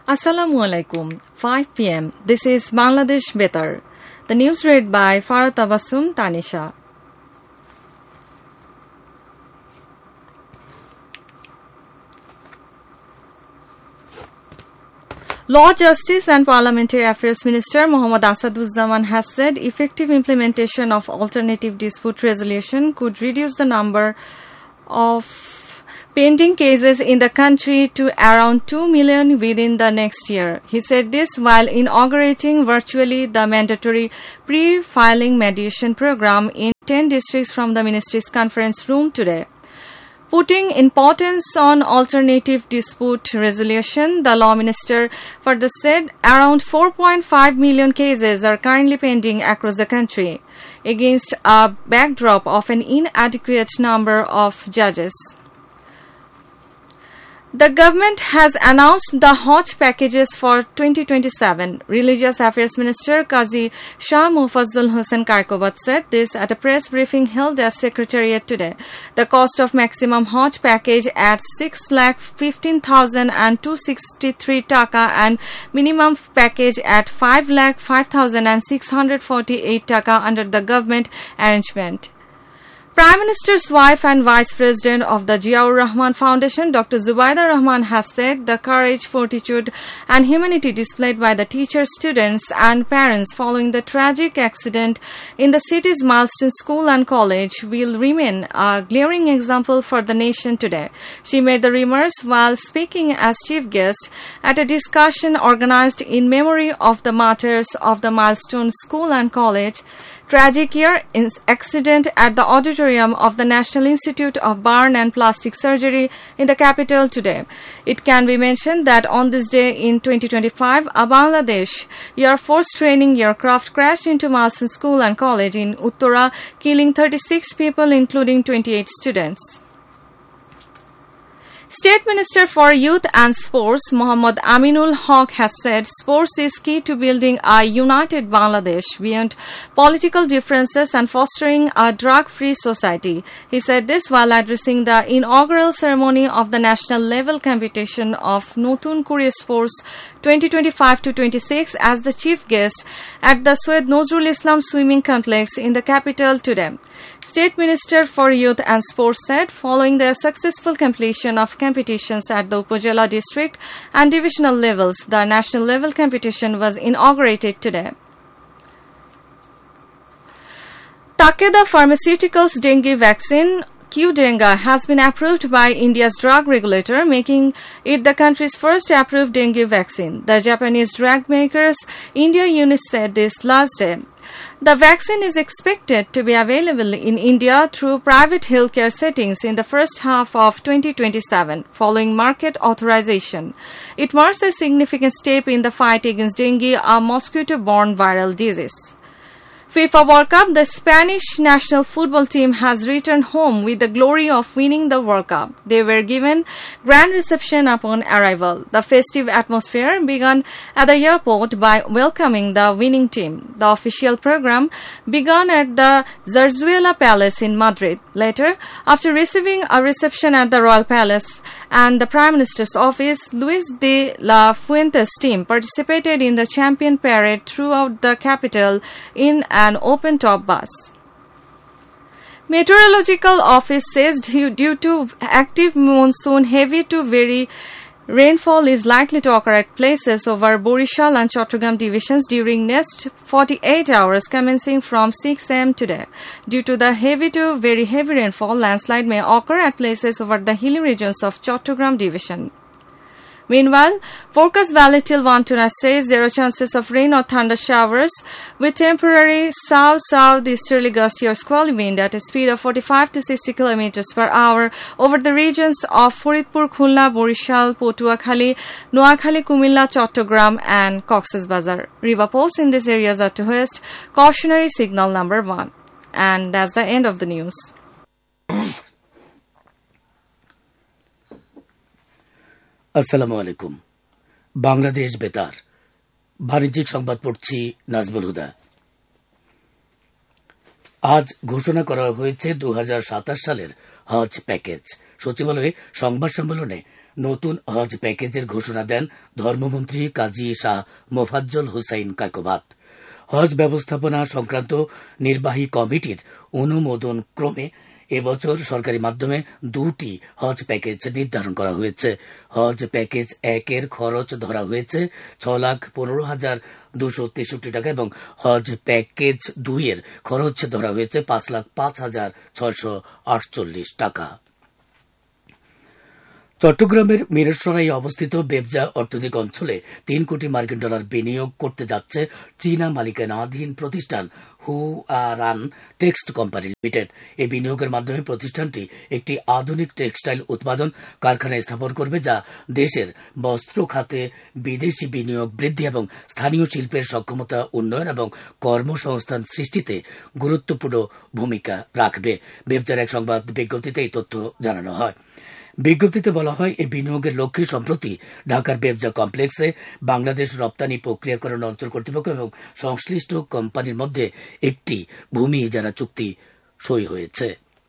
Assalamu alaikum. 5 p.m. This is Bangladesh Betar. The news read by Farah Tabassum Tanisha. Law, Justice and Parliamentary Affairs Minister Mohammad Asaduzzaman has said effective implementation of alternative dispute resolution could reduce the number of pending cases in the country to around 2 million within the next year. He said this while inaugurating virtually the mandatory pre-filing mediation program in 10 districts from the ministry's conference room today. Putting importance on alternative dispute resolution, the law minister further said around 4.5 million cases are currently pending across the country, against a backdrop of an inadequate number of judges. The government has announced the Hajj packages for 2027. Religious Affairs Minister Qazi Shah Mufazzal Hossain Kaikobad said this at a press briefing held at Secretariat today. The cost of maximum Hajj package at 6,15,263 taka and minimum package at 5,05,648 taka under the government arrangement. Prime Minister's wife and Vice President of the Ziaur Rahman Foundation, Dr. Zubaida Rahman, has said the courage, fortitude and humanity displayed by the teachers, students and parents following the tragic accident in the city's Milestone School and College will remain a glaring example for the nation today. She made the remarks while speaking as chief guest at a discussion organized in memory of the martyrs of the Milestone School and College tragic year accident at the auditorium of the National Institute of Burn and Plastic Surgery in the capital today. It can be mentioned that on this day in 2025, a Bangladesh Air Force training aircraft crashed into Milestone School and College in Uttara, killing 36 people, including 28 students. State Minister for Youth and Sports Mohammad Aminul Haq has said sports is key to building a united Bangladesh beyond political differences and fostering a drug-free society. He said this while addressing the inaugural ceremony of the national level competition of Notun Kuri Sports 2025-26 as the chief guest at the Syed Nazrul Islam Swimming Complex in the capital today. State Minister for Youth and Sports said following the successful completion of competitions at the Upazila district and divisional levels, the national level competition was inaugurated today. Takeda Pharmaceuticals dengue vaccine Qdenga has been approved by India's drug regulator, making it the country's first approved dengue vaccine. The Japanese drug makers India unit said this last day. The vaccine is expected to be available in India through private healthcare settings in the first half of 2027, following market authorization. It marks a significant step in the fight against dengue, a mosquito-borne viral disease. FIFA World Cup, the Spanish national football team has returned home with the glory of winning the World Cup. They were given grand reception upon arrival. The festive atmosphere began at the airport by welcoming the winning team. The official program began at the Zarzuela Palace in Madrid. Later, after receiving a reception at the Royal Palace and the Prime Minister's office, Luis de la Fuente's team participated in the champion parade throughout the capital in an open-top bus. Meteorological Office says due to active monsoon, heavy to very rainfall is likely to occur at places over Borishal and Chattogram divisions during next 48 hours commencing from 6 a.m. today. Due to the heavy to very heavy rainfall, landslide may occur at places over the hilly regions of Chattogram division. Meanwhile, Forecast Valley till 1 tonight says there are chances of rain or thunder showers with temporary south-southeasterly gusty or squally wind at a speed of 45 to 60 km per hour over the regions of Faridpur, Khulna, Borishal, Patuakhali, Noakhali, Kumilla, Chattogram and Cox's Bazar. River posts in these areas are to hoist cautionary signal number 1. And that's the end of the news. আসসালামু আলাইকুম। বাংলাদেশ বেতার বাণিজ্যিক সংবাদ পড়ছি নাজমুল হুদা। আজ ঘোষণা করা হয়েছে 2027 সালের হজ প্যাকেজ। সচিবালয়ে সংবাদ সম্মেলনে নতুন হজ প্যাকেজের ঘোষণা দেন ধর্মমন্ত্রী কাজী শাহ মোফাজ্জল হুসাইন কায়কোবাদ। হজ ব্যবস্থাপনা সংক্রান্ত নির্বাহী কমিটির অনুমোদন ক্রমে এবছর সরকারি মাধ্যমে 2টি হজ প্যাকেজ নির্ধারণ করা হয়েছে। হজ প্যাকেজ 1-এর খরচ ধরা হয়েছে 6,15,263 টাকা এবং হজ প্যাকেজ 2-এর খরচ ধরা হয়েছে 5,05,648 টাকা। চট্টগ্রামের মিরসরাই অবস্থিত বেবজা অর্থনৈতিক অঞ্চলে 3 কোটি মার্কিন ডলার বিনিয়োগ করতে যাচ্ছে চীনা মালিকানাধীন প্রতিষ্ঠান হুয়ারান টেক্সট কোম্পানি লিমিটেড। এই বিনিয়োগের মাধ্যমে প্রতিষ্ঠানটি একটি আধুনিক টেক্সটাইল উৎপাদন কারখানা স্থাপন করবে, যা দেশের বস্ত্র খাতে বিদেশি বিনিয়োগ বৃদ্ধি এবং স্থানীয় শিল্পের সক্ষমতা উন্নয়ন এবং কর্মসংস্থান সৃষ্টিতে গুরুত্বপূর্ণ ভূমিকা রাখবে। বেবজার এক সংবাদ বিজ্ঞপ্তিতে এই তথ্য জানানো হয়। বিজ্ঞপ্তিতে বলা হয়, এই বিনিয়োগের লক্ষ্যে সম্প্রতি ঢাকার বেবজা কমপ্লেক্সে বাংলাদেশ রপ্তানি প্রক্রিয়াকরণ অঞ্চল কর্তৃপক্ষ এবং সংশ্লিষ্ট কোম্পানির মধ্যে একটি ভূমি ইজারা চুক্তি সই হয়েছে।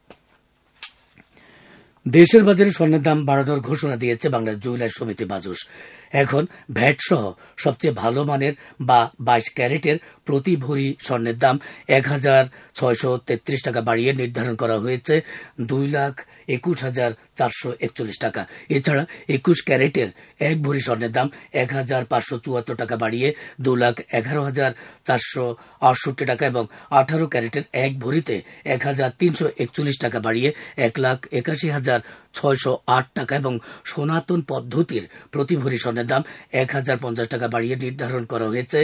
দেশের বাজারে স্বর্ণের দাম বাড়ানোর ঘোষণা দিয়েছে বাংলাদেশ জুয়েলার্স সমিতি বাজুস। এখন ভ্যাট সহ সবচেয়ে ভালো মানের বা 22 ক্যারেটের প্রতি ভরি স্বর্ণের দাম 1,633 টাকা বাড়িয়ে নির্ধারণ করা হয়েছে 2,21,441 টাকা। এছাড়া 21 ক্যারেটের 1 ভরি স্বর্ণের দাম 1,574 টাকা বাড়িয়ে 2,11,468 টাকা এবং 18 ক্যারেটের 1 ভরিতে 1,341 টাকা বাড়িয়ে 1,81,608 টাকা এবং সনাতন পদ্ধতির প্রতি ভরি স্বর্ণের দাম 1,050 টাকা বাড়িয়ে নির্ধারণ করা হয়েছে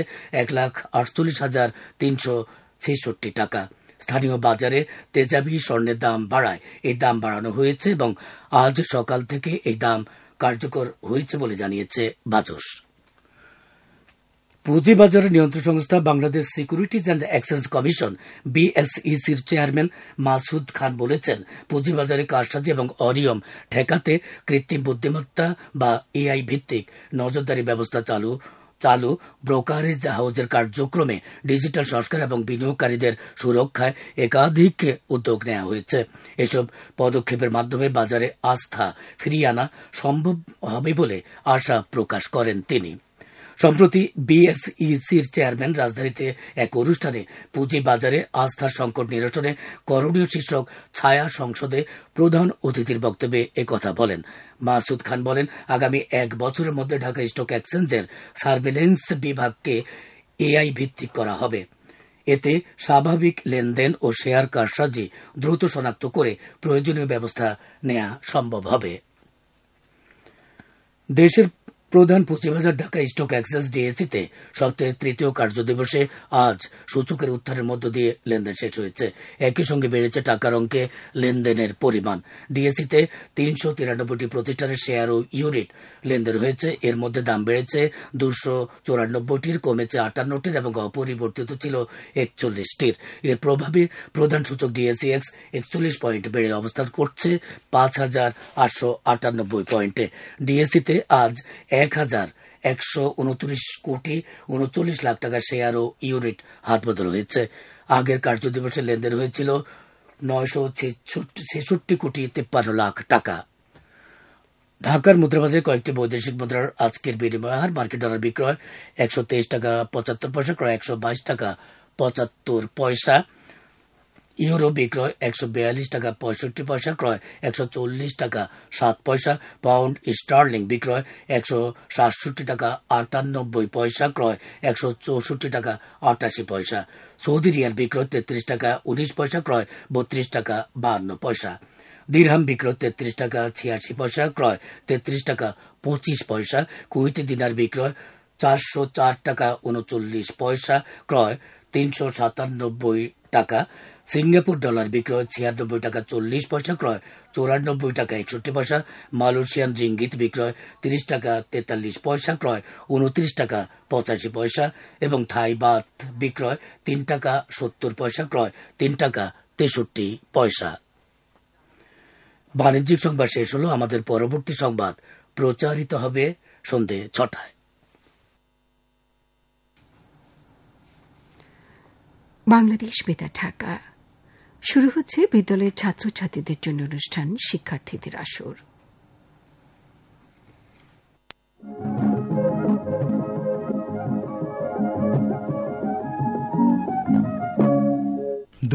1,48,366 টাকা। স্থানীয় বাজারে তেজাবি স্বর্ণের দাম বাড়ায় এই দাম বাড়ানো হয়েছে এবং আজ সকাল থেকে এই দাম কার্যকর হয়েছে বলে জানিয়েছে বাজস। পুঁজিবাজার নিয়ন্ত্রণ সংস্থা Bangladesh securities and exchange commission বিএসইসির chairman Masud খান বলেছেন, পুঁজিবাজারে কারসাজি এবং অনিয়ম ঠেকাতে কৃত্রিম বুদ্ধিমত্তা বা এআই ভিত্তিক নজরদারি ব্যবস্থা চালু ব্রোকারেজ হাউজের কার্যক্রমে ডিজিটাল সংস্কার এবং বিনিয়োগকারীদের সুরক্ষায় একাধিক উদ্যোগ নেওয়া হয়েছে। এসব পদক্ষেপের মাধ্যমে বাজারে আস্থা ফিরিয়ে আনা সম্ভব হবে বলে আশা প্রকাশ করেন তিনি। সম্প্রতি বিএসইসির চেয়ারম্যান রাজধানীতে এক অনুষ্ঠানে পুঁজিবাজারে আস্থার সংকট নিরসনে করণীয় শীর্ষক ছায়া সংসদে প্রধান অতিথির বক্তব্যে একথা বলেন। মাসুদ খান বলেন, আগামী 1 বছরের মধ্যে ঢাকা স্টক এক্সচেঞ্জের সার্ভেলেন্স বিভাগকে এআই ভিত্তিক করা হবে। এতে স্বাভাবিক লেনদেন ও শেয়ার কারসাজি দ্রুত শনাক্ত করে প্রয়োজনীয় ব্যবস্থা নেওয়া সম্ভব হবে। দেশের প্রধান পুঁজিবাজার ঢাকা স্টক এক্সচেঞ্জ ডিএসইতে সপ্তাহের 3য় কার্যদিবসে আজ সূচকের উত্থানের মধ্য দিয়ে লেনদেন শেষ হয়েছে। একই সঙ্গে বেড়েছে টাকার অঙ্কে লেনদেনের পরিমাণ। ডিএসইতে 393টি প্রতিষ্ঠানের শেয়ার ও ইউনিট লেনদেন হয়েছে। এর মধ্যে দাম বেড়েছে 294টির, কমেছে 58টির এবং অপরিবর্তিত ছিল 41টির। এর প্রভাবে প্রধান সূচক ডিএসইএক্স 41 পয়েন্ট বেড়ে অবস্থান করছে 5,898 পয়েন্টে। ডিএসইতে আজ 1,129 কোটি 39 লাখ টাকা শেয়ার ও ইউনিট হাতবদল হয়েছে। আগের কার্যদিবসে লেনদেন হয়েছিল 966 কোটি 53 লাখ টাকা। ঢাকার মুদ্রাবাজারে কয়েকটি বৈদেশিক মুদ্রার আজকের বিনিময় হার: মার্কিন ডলার বিক্রয় 123 টাকা 75 পয়সা, ক্রয় 122 টাকা 75 পয়সা। ইউরো বিক্রয় 142 টাকা 65 পয়সা, ক্রয় 140 টাকা 7 পয়সা। পাউন্ড স্টার্লিং বিক্রয় 167 টাকা 98 পয়সা, ক্রয় 164 টাকা 88 পয়সা। সৌদি রিয়াল বিক্রয় 33 টাকা 19 পয়সা, ক্রয় 32 টাকা 52 পয়সা। দিরহাম বিক্রয় 33 টাকা 86 পয়সা, ক্রয় 33 টাকা 25 পয়সা। কুয়েতি দিনার বিক্রয় 404 টাকা 39 পয়সা, ক্রয় 397 টাকা। সিঙ্গাপুর ডলার বিক্রয় 96 টাকা 40 পয়সা, ক্রয় 94 টাকা 61 পয়সা। মালয়েশিয়ান রিঙ্গিত বিক্রয় 30 টাকা 43 পয়সা, ক্রয় 29 টাকা 85 পয়সা এবং থাই বাত বিক্রয় 3 টাকা 70 পয়সা, ক্রয় 3 টাকা 63 পয়সা। বাণিজ্যিক সংবাদ শেষ হল। আমাদের পরবর্তী সংবাদ প্রচারিত হবে সন্ধ্যে 6টায়। বাংলাদেশ বেতার ঢাকা। শুরু হচ্ছে বিদ্যালয়ের ছাত্রছাত্রীদের জন্য অনুষ্ঠান শিক্ষার্থীদের আসর।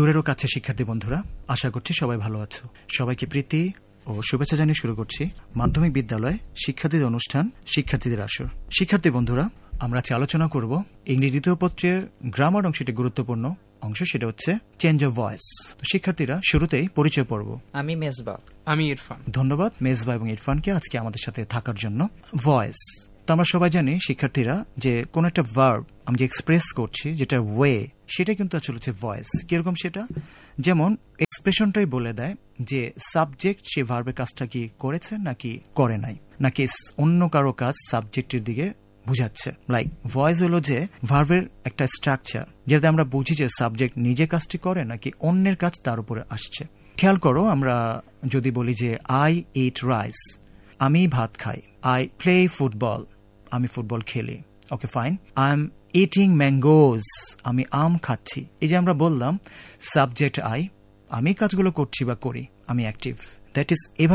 দূরেরও কাছে শিক্ষার্থী বন্ধুরা, আশা করছি সবাই ভালো আছো। সবাইকে প্রীতি ও শুভেচ্ছা জানিয়ে শুরু করছি মাধ্যমিক বিদ্যালয় শিক্ষার্থীদের অনুষ্ঠান শিক্ষার্থীদের আসর। শিক্ষার্থী বন্ধুরা, আমরা আজকে আলোচনা করব ইংরেজি দ্বিতীয় পত্রের গ্রামার অংশটি গুরুত্বপূর্ণ অংশ, সেটা হচ্ছে চেঞ্জ অফ ভয়েস। তো শিক্ষার্থীরা, শুরুতেই পরিচয় পর্ব। আমি মেজবা। আমি ইরফান। ধন্যবাদ মেজবা এবং ইরফানকে আজকে আমাদের সাথে থাকার জন্য। ভয়েস তো আমরা সবাই জানি শিক্ষার্থীরা, যে কোন একটা ভার্ব আমি যে এক্সপ্রেস করছি, যেটা ওয়ে, সেটা কিন্তু আসলে হচ্ছে ভয়েস। কিরকম সেটা? যেমন এক্সপ্রেশনটাই বলে দেয় যে সাবজেক্ট সে ভার্বের কাজটা কি করেছে নাকি করে নাই, নাকি অন্য কারো কাজ সাবজেক্টের দিকে বুঝাচ্ছে। লাইক ভয়েস হলো যে ভার্বের একটা স্ট্রাকচার, যেটাতে আমরা বুঝি যে সাবজেক্ট নিজে কাজটি করে নাকি অন্যের কাজ তার উপরে আসছে। খেয়াল করো, আমরা যদি বলি যে আই ইট রাইস, আমি ভাত খাই। আই প্লে ফুটবল, আমি ফুটবল খেলি। Okay fine. I am eating mangoes, আমি আম খাচ্ছি। এই যে আমরা বললাম সাবজেক্ট আই, আমি কাজগুলো করছি বা করি, আমি অ্যাক্টিভ। That is